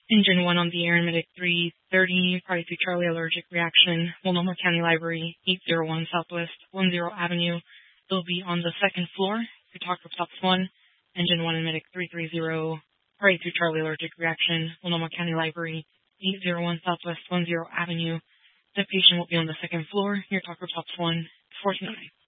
Engine 1 on the air, Medic 330, party to Charlie, allergic reaction, Multnomah County Library, 801 Southwest 10 Avenue. It'll be on the second floor. Your talk stops 1. Engine 1 and Medic 330, party to Charlie, allergic reaction, Multnomah County Library, 801 Southwest 10 Avenue. The patient will be on the second floor. Your talk stops 1 to 49.